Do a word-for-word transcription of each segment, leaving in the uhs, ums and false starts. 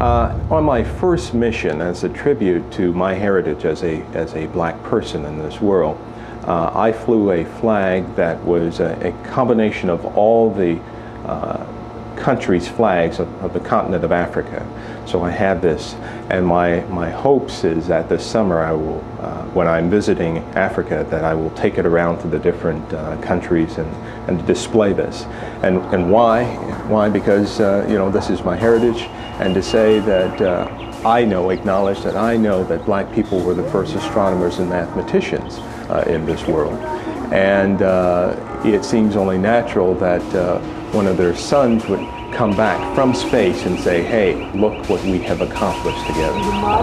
Uh, on my first mission, as a tribute to my heritage as a, as a black person in this world, uh, I flew a flag that was a, a combination of all the uh, countries' flags of, of the continent of Africa. So I have this, and my, my hopes is that this summer I will, uh, when I'm visiting Africa, that I will take it around to the different uh, countries and, and display this. And, and why? Why? Because uh, you know, this is my heritage, and to say that uh, I know, acknowledge that I know that black people were the first astronomers and mathematicians uh, in this world. And uh, it seems only natural that uh, one of their sons would come back from space and say, hey, look what we have accomplished together.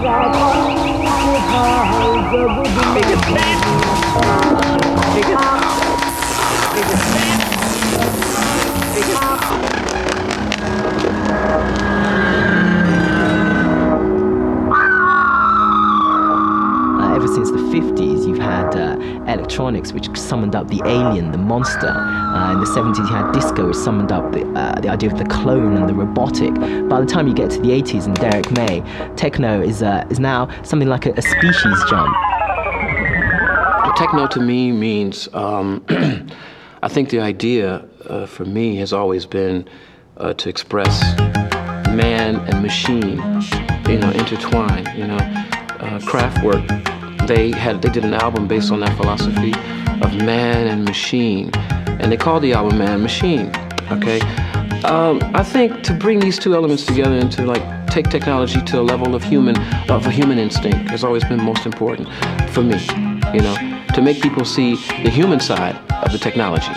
Ever since the fifties, you've had uh, electronics, which summoned up the alien, the monster. Uh, in the seventies, you had disco, which summoned up the, uh, the idea of the clone and the robotic. By the time you get to the eighties and Derek May, techno is uh, is now something like a, a species jump. Techno to me means, um, I think the idea uh, for me has always been uh, to express man and machine, you know, intertwined, you know. Uh, Kraftwerk, they had they did an album based on that philosophy of man and machine, and they called the album Man Machine. Okay, um, I think to bring these two elements together and to like take technology to a level of human of a human instinct has always been most important for me. You know, to make people see the human side of the technology.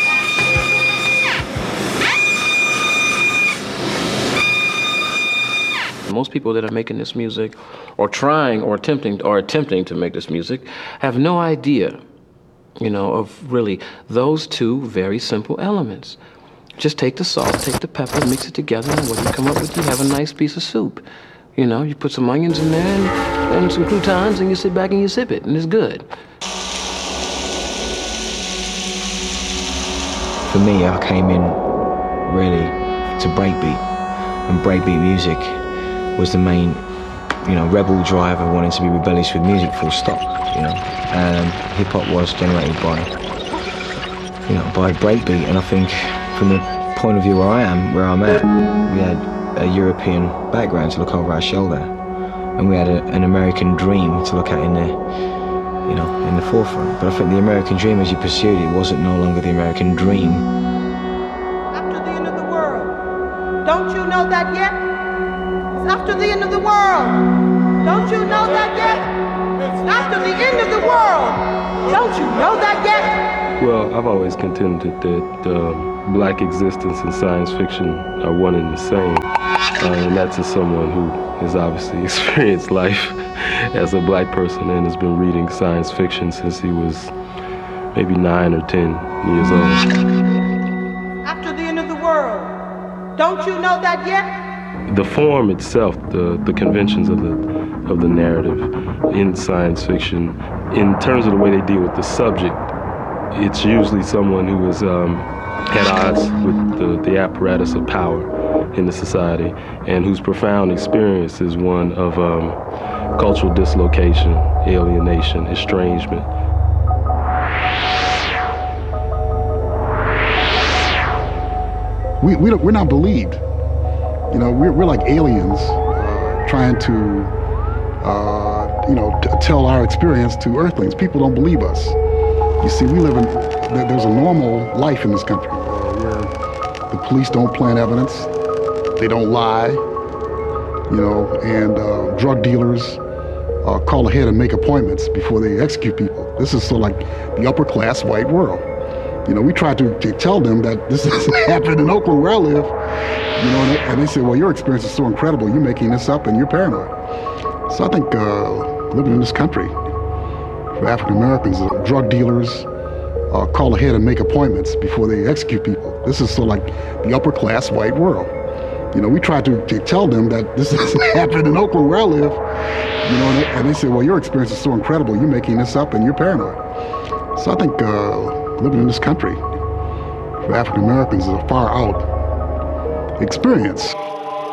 Most people that are making this music, or trying, or attempting, or attempting to make this music, have no idea, you know, of really those two very simple elements. Just take the salt, take the pepper, mix it together, and what you come up with, you have a nice piece of soup. You know, you put some onions in there and, and some croutons, and you sit back and you sip it, and it's good. For me, I came in really to breakbeat, and breakbeat music was the main, you know, rebel driver wanting to be rebellious with music, full stop, you know. And hip-hop was generated by, you know, by breakbeat. And I think from the point of view where I am, where I'm at, we had a European background to look over our shoulder. And we had a, an American dream to look at in the, you know, in the forefront. But I think the American dream, as you pursued it, wasn't no longer the American dream. After the end of the world, don't you know that yet? After the end of the world. Don't you know that yet? After the end of the world. Don't you know that yet? Well, I've always contended that uh, black existence and science fiction are one and the same. Uh, and that's as someone who has obviously experienced life as a black person and has been reading science fiction since he was maybe nine or ten years old. After the end of the world. Don't you know that yet? The form itself, the, the conventions of the of the narrative in science fiction, in terms of the way they deal with the subject, it's usually someone who is um, at odds with the, the apparatus of power in the society, and whose profound experience is one of um, cultural dislocation, alienation, estrangement. We, we don't, we're not believed. You know, we're, we're like aliens uh, trying to, uh, you know, t- tell our experience to Earthlings. People don't believe us. You see, we live in, there, there's a normal life in this country uh, where the police don't plant evidence, they don't lie, you know, and uh, drug dealers uh, call ahead and make appointments before they execute people. This is sort of like the upper class white world. You know, we try to, to tell them that this doesn't happen in Oakland where I live, you know, and they, and they say, well, your experience is so incredible, you're making this up and you're paranoid. So I think uh, living in this country, for African Americans, uh, drug dealers uh, call ahead and make appointments before they execute people. This is sort of like the upper class white world. You know, we try to, to tell them that this doesn't happen in Oakland where I live, you know, and they, and they say, well, your experience is so incredible, you're making this up and you're paranoid. So I think uh, living in this country for African Americans is a far out experience.